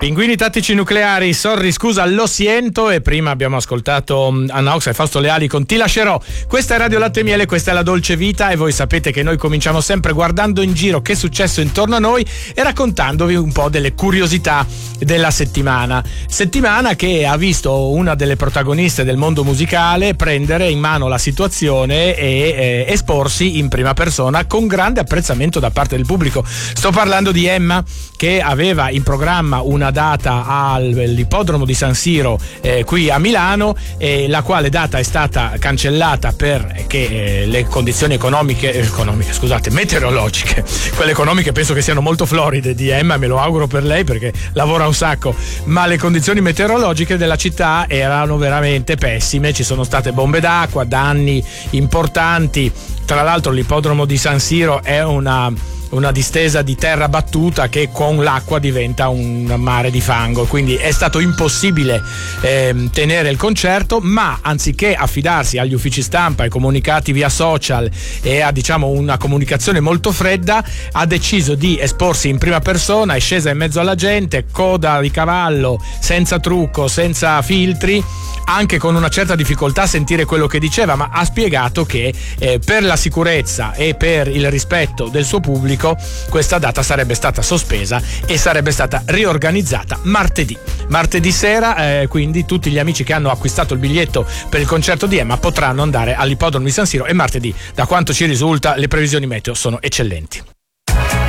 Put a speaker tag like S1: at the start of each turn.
S1: Pinguini tattici nucleari, sorry scusa, lo siento. E prima abbiamo ascoltato Anna Ox e Fausto Leali con Ti lascerò. Questa è Radio Latte e Miele, questa è La Dolce Vita, e voi sapete che noi cominciamo sempre guardando in giro che è successo intorno a noi e raccontandovi un po' delle curiosità della settimana che ha visto una delle protagoniste del mondo musicale prendere in mano la situazione e esporsi in prima persona con grande apprezzamento da parte del pubblico. Sto parlando di Emma, che aveva in programma una data all'ippodromo di San Siro qui a Milano, la quale data è stata cancellata perché le condizioni meteorologiche, quelle economiche penso che siano molto floride di Emma, me lo auguro per lei perché lavora un sacco, ma le condizioni meteorologiche della città erano veramente pessime, ci sono state bombe d'acqua, danni importanti. Tra l'altro l'ippodromo di San Siro è una distesa di terra battuta che con l'acqua diventa un mare di fango, quindi è stato impossibile tenere il concerto, ma anziché affidarsi agli uffici stampa, ai comunicati via social e a una comunicazione molto fredda, ha deciso di esporsi in prima persona, è scesa in mezzo alla gente, coda di cavallo, senza trucco, senza filtri, anche con una certa difficoltà a sentire quello che diceva, ma ha spiegato che per la sicurezza e per il rispetto del suo pubblico questa data sarebbe stata sospesa e sarebbe stata riorganizzata martedì sera, quindi tutti gli amici che hanno acquistato il biglietto per il concerto di Emma potranno andare all'ippodromo di San Siro, e martedì, da quanto ci risulta, le previsioni meteo sono eccellenti.